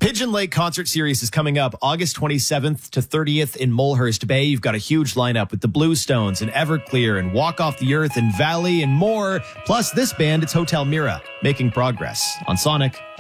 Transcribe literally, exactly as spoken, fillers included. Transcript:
Pigeon Lake Concert Series is coming up August twenty-seventh to thirtieth in Mulhurst Bay. You've got a huge lineup with the Bluestones and Everclear and Walk Off the Earth and Valley and more. Plus this band, it's Hotel Mira, making progress on Sonic.